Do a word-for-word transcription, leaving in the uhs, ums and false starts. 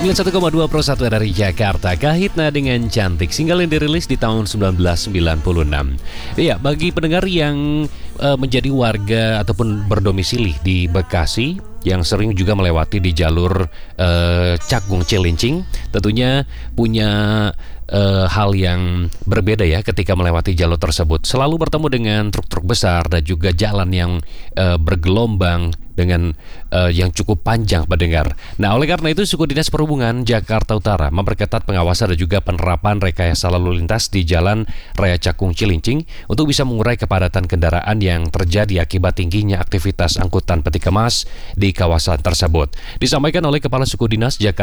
sembilan puluh satu koma dua Pro satu dari Jakarta, Kahitna dengan Cantik, single yang dirilis di tahun seribu sembilan ratus sembilan puluh enam. Iya, bagi pendengar yang uh, menjadi warga ataupun berdomisili di Bekasi, yang sering juga melewati di jalur uh, Cakung Cilincing, tentunya punya uh, hal yang berbeda ya ketika melewati jalur tersebut. Selalu bertemu dengan truk-truk besar dan juga jalan yang uh, bergelombang dengan uh, yang cukup panjang pendengar. Nah, oleh karena itu Suku Dinas Perhubungan Jakarta Utara memperketat pengawasan dan juga penerapan rekayasa lalu lintas di Jalan Raya Cakung Cilincing untuk bisa mengurai kepadatan kendaraan yang terjadi akibat tingginya aktivitas angkutan peti kemas di kawasan tersebut. Disampaikan oleh Kepala Suku Dinas Jakarta